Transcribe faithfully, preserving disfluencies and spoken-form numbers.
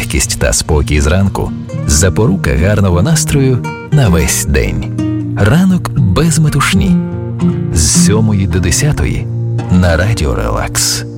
легкість та спокій зранку – запорука гарного настрою на весь день. Ранок без метушні. З сьомої до десятої на Радіо Релакс.